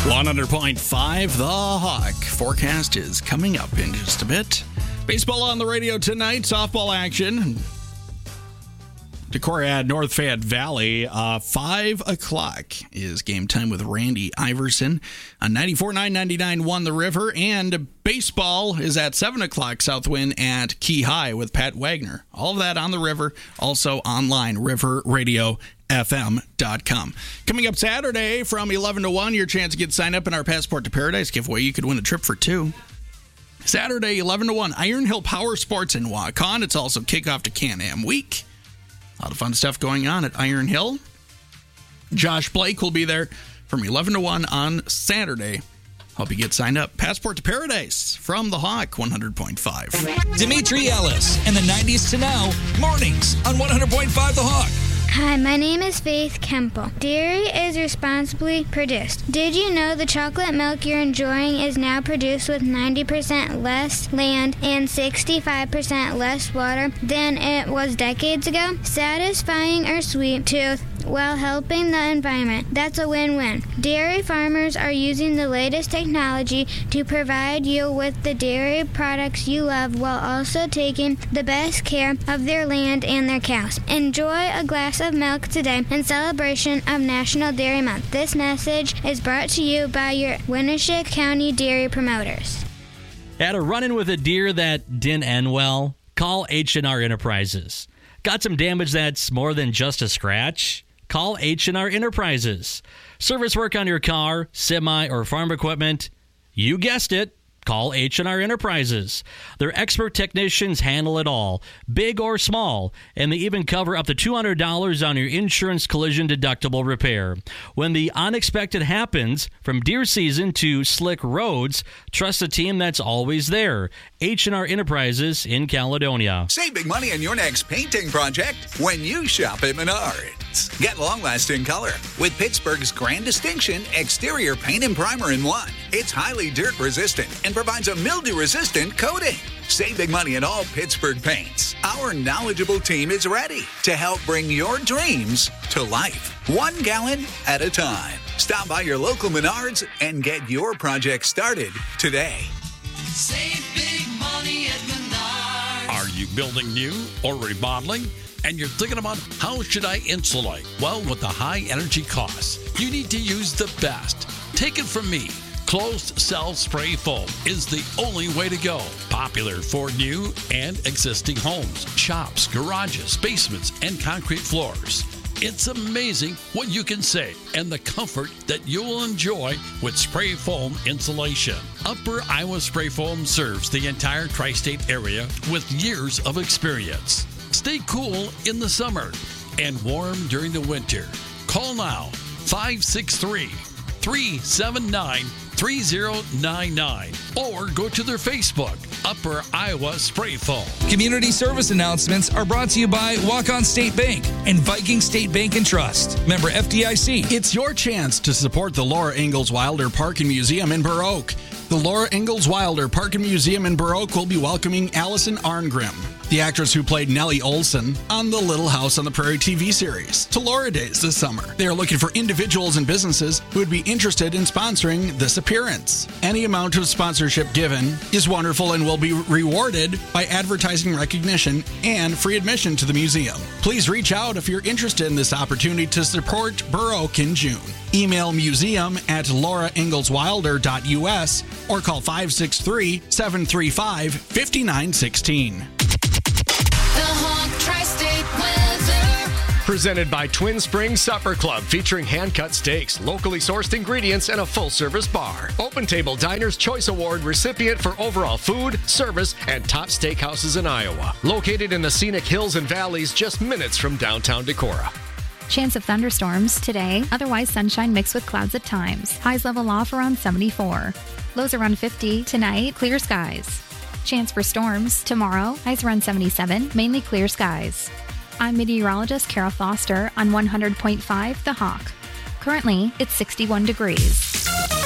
100.5 The Hawk. Forecast is coming up in just a bit. Baseball on the radio tonight. Softball action. Decorah at North Fayette Valley. 5 o'clock is game time with Randy Iverson. On 94.9, 99.1 The River. And baseball is at 7 o'clock, Southwind at Key High with Pat Wagner. All of that on the River. Also online, riverradiofm.com. Coming up Saturday from 11 to 1, your chance to get signed up in our Passport to Paradise giveaway. You could win a trip for 2. Saturday, 11 to 1, Iron Hill Power Sports in Waukon. It's also kickoff to Can-Am Week. A lot of fun stuff going on at Iron Hill. Josh Blake will be there from 11 to 1 on Saturday. Hope you get signed up. Passport to Paradise from The Hawk, 100.5. Dimitri Ellis and the 90s to now, mornings on 100.5 The Hawk. Hi, my name is Faith Kemple. Dairy is responsibly produced. Did you know the chocolate milk you're enjoying is now produced with 90% less land and 65% less water than it was decades ago? Satisfying our sweet tooth while helping the environment. That's a win-win. Dairy farmers are using the latest technology to provide you with the dairy products you love while also taking the best care of their land and their cows. Enjoy a glass of milk today in celebration of National Dairy Month. This message is brought to you by your Winneshiek County Dairy Promoters. Had a run-in with a deer that didn't end well? Call H&R Enterprises. Got some damage that's more than just a scratch? Call H&R Enterprises. Service work on your car, semi, or farm equipment? You guessed it. Call H&R Enterprises. Their expert technicians handle it all, big or small, and they even cover up to $200 on your insurance collision deductible repair. When the unexpected happens, from deer season to slick roads, trust a team that's always there. H&R Enterprises in Caledonia. Save big money on your next painting project when you shop at Menards. Get long-lasting color with Pittsburgh's grand distinction exterior paint and primer in one. It's highly dirt resistant and provides a mildew-resistant coating. Save big money in all Pittsburgh paints. Our knowledgeable team is ready to help bring your dreams to life, 1 gallon at a time. Stop by your local Menards and get your project started today. Save big money at Menards. Are you building new or remodeling? And you're thinking about how should I insulate? Well, with the high energy costs, you need to use the best. Take it from me. Closed cell spray foam is the only way to go. Popular for new and existing homes, shops, garages, basements, and concrete floors. It's amazing what you can save and the comfort that you will enjoy with spray foam insulation. Upper Iowa Spray Foam serves the entire tri-state area with years of experience. Stay cool in the summer and warm during the winter. Call now, 563-379-3099, or go to their Facebook, Upper Iowa Spray Foam. Community service announcements are brought to you by Waukon State Bank and Viking State Bank and Trust. Member FDIC. It's your chance to support the Laura Ingalls Wilder Park and Museum in Burr Oak. The Laura Ingalls Wilder Park and Museum in Burr Oak will be welcoming Allison Arngrim, the actress who played Nellie Olson on the Little House on the Prairie TV series, to Laura Days this summer. They are looking for individuals and businesses who would be interested in sponsoring this appearance. Any amount of sponsorship given is wonderful and will be rewarded by advertising recognition and free admission to the museum. Please reach out if you're interested in this opportunity to support Burr Oak in June. Email museum@lauraingleswilder.us or call 563-735-5916. Presented by Twin Springs Supper Club, featuring hand-cut steaks, locally sourced ingredients, and a full-service bar. Open Table Diner's Choice Award recipient for overall food, service, and top steakhouses in Iowa. Located in the scenic hills and valleys just minutes from downtown Decorah. Chance of thunderstorms today, otherwise sunshine mixed with clouds at times. Highs level off around 74. Lows around 50. Tonight, clear skies. Chance for storms tomorrow, highs around 77, mainly clear skies. I'm meteorologist Kara Foster on 100.5 The Hawk. Currently, it's 61 degrees.